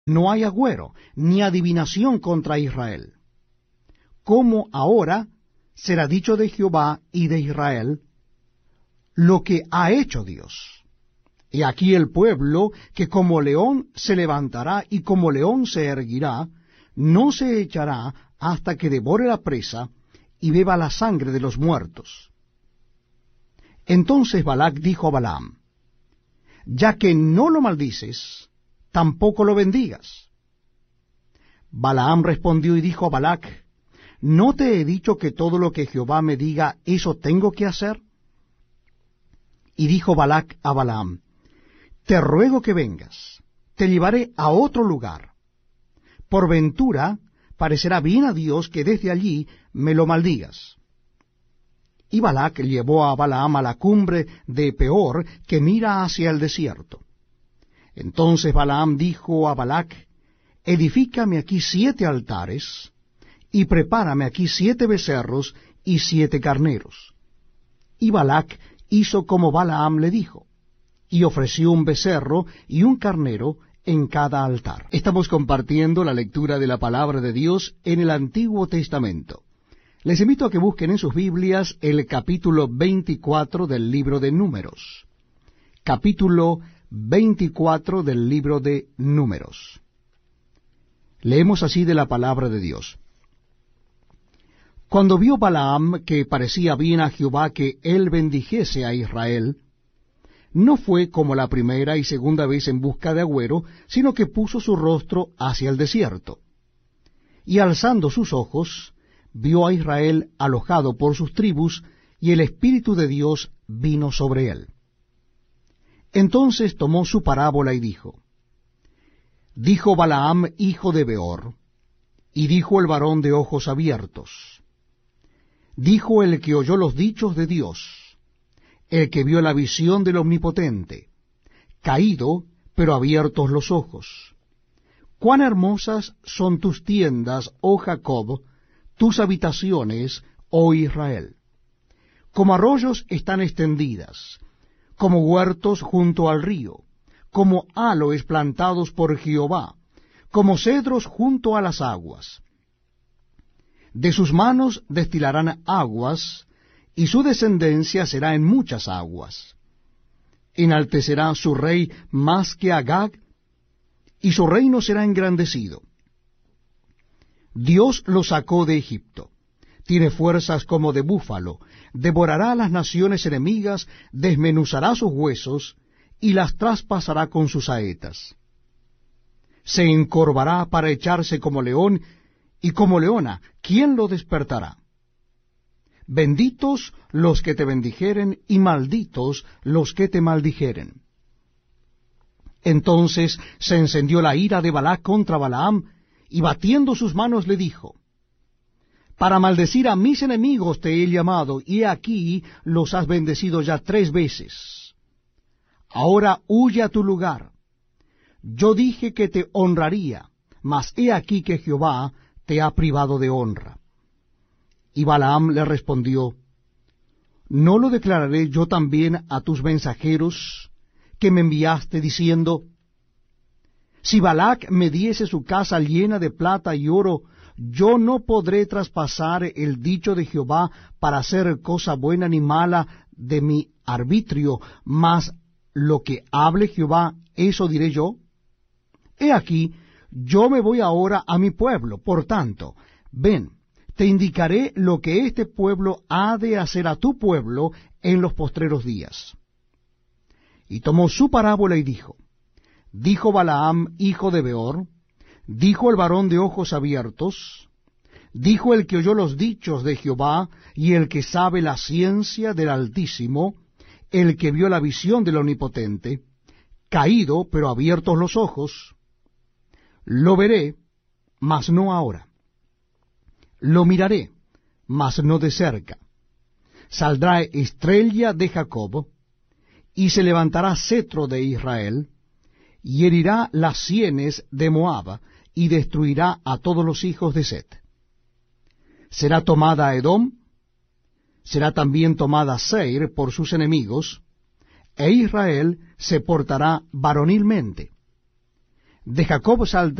no hay agüero, ni adivinación contra Israel. Como ahora será dicho de Jehová y de Israel lo que ha hecho Dios. He aquí el pueblo que como león se levantará y como león se erguirá, no se echará hasta que devore la presa y beba la sangre de los muertos. Entonces Balac dijo a Balaam: ya que no lo maldices, tampoco lo bendigas. Balaam respondió y dijo a Balac: ¿no te he dicho que todo lo que Jehová me diga, eso tengo que hacer? Y dijo Balac a Balaam: te ruego que vengas, te llevaré a otro lugar. Por ventura parecerá bien a Dios que desde allí me lo maldigas. Y Balac llevó a Balaam a la cumbre de Peor, que mira hacia el desierto. Entonces Balaam dijo a Balac: edifícame aquí 7 altares, y prepárame aquí 7 becerros y 7 carneros. Y Balac hizo como Balaam le dijo, y ofreció un becerro y un carnero en cada altar. Estamos compartiendo la lectura de la palabra de Dios en el Antiguo Testamento. Les invito a que busquen en sus Biblias el capítulo 24 del libro de Números. Capítulo 24 del libro de Números. Leemos así de la palabra de Dios. Cuando vio Balaam que parecía bien a Jehová que él bendijese a Israel, no fue como la primera y segunda vez en busca de agüero, sino que puso su rostro hacia el desierto. Y alzando sus ojos, vio a Israel alojado por sus tribus, y el Espíritu de Dios vino sobre él. Entonces tomó su parábola y dijo: dijo Balaam, hijo de Beor, y dijo el varón de ojos abiertos, dijo el que oyó los dichos de Dios, el que vio la visión del Omnipotente, caído, pero abiertos los ojos. Cuán hermosas son tus tiendas, oh Jacob, tus habitaciones, oh Israel. Como arroyos están extendidas, como huertos junto al río, como aloes plantados por Jehová, como cedros junto a las aguas. De sus manos destilarán aguas, y su descendencia será en muchas aguas. Enaltecerá su rey más que Agag, y su reino será engrandecido. Dios lo sacó de Egipto, tiene fuerzas como de búfalo, devorará a las naciones enemigas, desmenuzará sus huesos, y las traspasará con sus saetas. Se encorvará para echarse como león, y como leona, ¿quién lo despertará? Benditos los que te bendijeren, y malditos los que te maldijeren. Entonces se encendió la ira de Balac contra Balaam, y batiendo sus manos le dijo: para maldecir a mis enemigos te he llamado, y he aquí los has bendecido ya 3 veces. Ahora huye a tu lugar. Yo dije que te honraría, mas he aquí que Jehová te ha privado de honra. Y Balaam le respondió: ¿no lo declararé yo también a tus mensajeros que me enviaste, diciendo: si Balac me diese su casa llena de plata y oro, yo no podré traspasar el dicho de Jehová para hacer cosa buena ni mala de mi arbitrio, mas lo que hable Jehová, eso diré yo? He aquí, yo me voy ahora a mi pueblo, por tanto, ven, te indicaré lo que este pueblo ha de hacer a tu pueblo en los postreros días. Y tomó su parábola y dijo: dijo Balaam, hijo de Beor, dijo el varón de ojos abiertos, dijo el que oyó los dichos de Jehová, y el que sabe la ciencia del Altísimo, el que vio la visión del Omnipotente, caído, pero abiertos los ojos: lo veré, mas no ahora. Lo miraré, mas no de cerca. Saldrá estrella de Jacob, y se levantará cetro de Israel, y herirá las sienes de Moab, y destruirá a todos los hijos de Set. Será tomada Edom, será también tomada Seir por sus enemigos, e Israel se portará varonilmente. de Jacob saldrá